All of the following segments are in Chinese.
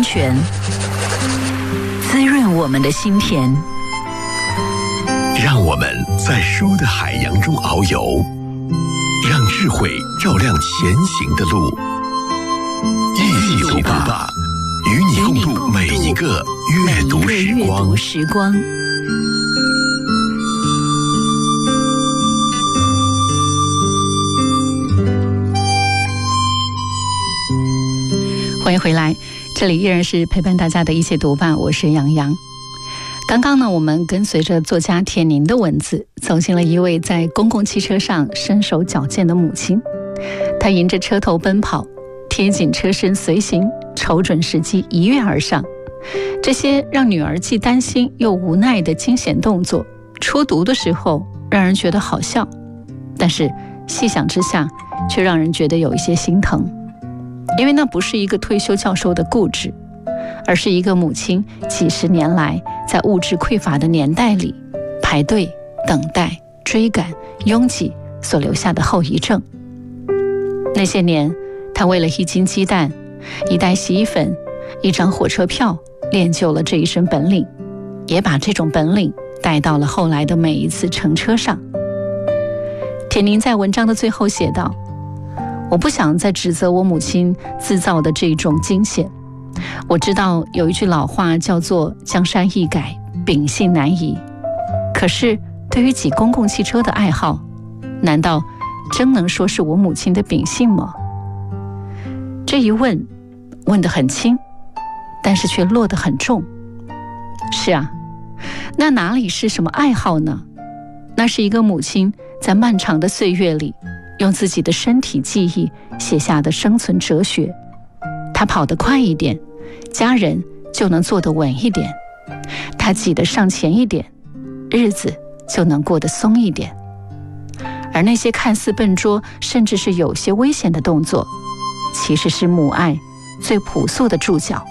泉，滋润我们的心田。 让我们在书的海洋中遨游，让智慧照亮前行的路。一起读吧，与你共度每一个阅读时光。 欢迎回来，这里依然是陪伴大家的一起读吧，我是杨洋。刚刚呢，我们跟随着作家铁凝的文字，走进了一位在公共汽车上身手矫健的母亲。她迎着车头奔跑，贴紧车身随行，瞅准时机一跃而上。这些让女儿既担心又无奈的惊险动作，初读的时候让人觉得好笑，但是细想之下却让人觉得有一些心疼。因为那不是一个退休教授的固执，而是一个母亲几十年来在物质匮乏的年代里排队、等待、追赶、拥挤所留下的后遗症。那些年，她为了一斤鸡蛋、一袋洗衣粉、一张火车票，练就了这一身本领，也把这种本领带到了后来的每一次乘车上。铁凝在文章的最后写道：我不想再指责我母亲自造的这种惊险。我知道有一句老话叫做江山易改，秉性难移。可是对于挤公共汽车的爱好，难道真能说是我母亲的秉性吗？这一问得很轻，但是却落得很重。是啊，那哪里是什么爱好呢？那是一个母亲在漫长的岁月里用自己的身体记忆写下的生存哲学。他跑得快一点，家人就能坐得稳一点；他挤得上前一点，日子就能过得松一点。而那些看似笨拙，甚至是有些危险的动作，其实是母爱最朴素的注脚。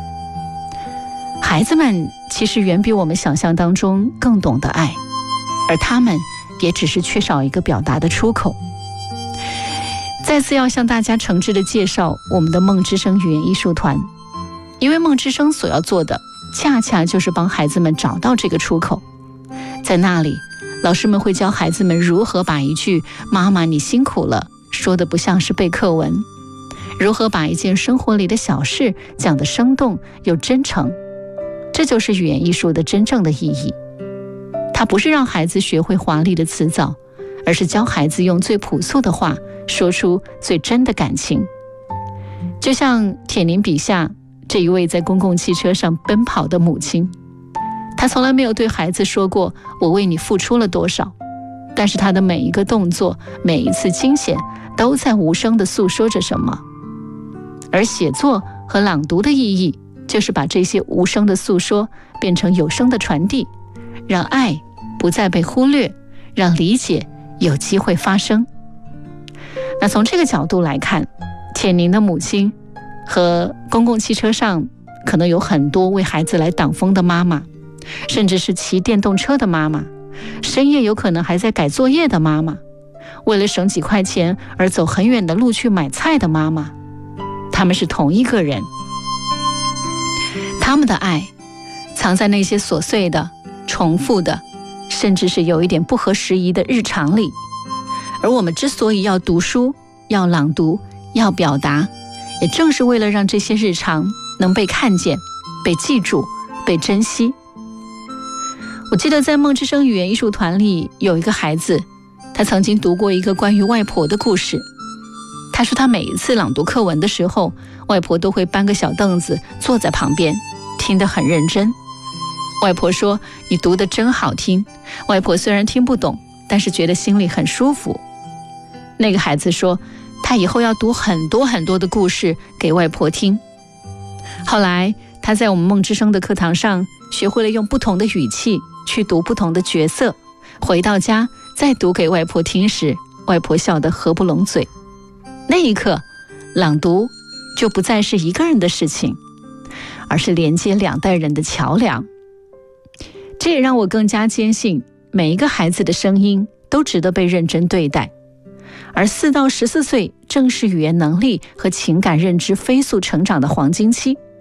孩子们其实远比我们想象当中更懂得爱，而他们也只是缺少一个表达的出口。再次要向大家诚挚地介绍我们的梦之声语言艺术团，因为梦之声所要做的恰恰就是帮孩子们找到这个出口。在那里，老师们会教孩子们如何把一句妈妈你辛苦了说得不像是背课文，如何把一件生活里的小事讲得生动又真诚。这就是语言艺术的真正的意义。它不是让孩子学会华丽的辞藻，而是教孩子用最朴素的话说出最真的感情。就像铁凝笔下这一位在公共汽车上奔跑的母亲，她从来没有对孩子说过我为你付出了多少，但是她的每一个动作，每一次惊险，都在无声地诉说着什么。而写作和朗读的意义，就是把这些无声的诉说变成有声的传递，让爱不再被忽略，让理解有机会发生。那从这个角度来看，铁凝的母亲和公共汽车上可能有很多为孩子来挡风的妈妈，甚至是骑电动车的妈妈，深夜有可能还在改作业的妈妈，为了省几块钱而走很远的路去买菜的妈妈，他们是同一个人。他们的爱藏在那些琐碎的、重复的，甚至是有一点不合时宜的日常里。而我们之所以要读书、要朗读、要表达，也正是为了让这些日常能被看见、被记住、被珍惜。我记得在梦之声语言艺术团里有一个孩子，他曾经读过一个关于外婆的故事。他说他每一次朗读课文的时候，外婆都会搬个小凳子坐在旁边，听得很认真。外婆说，你读得真好听。外婆虽然听不懂，但是觉得心里很舒服。那个孩子说，他以后要读很多很多的故事给外婆听。后来他在我们梦之声的课堂上学会了用不同的语气去读不同的角色，回到家再读给外婆听时，外婆笑得合不拢嘴。那一刻，朗读就不再是一个人的事情，而是连接两代人的桥梁。这也让我更加坚信，每一个孩子的声音都值得被认真对待。而4到14岁正是语言能力和情感认知飞速成长的黄金期，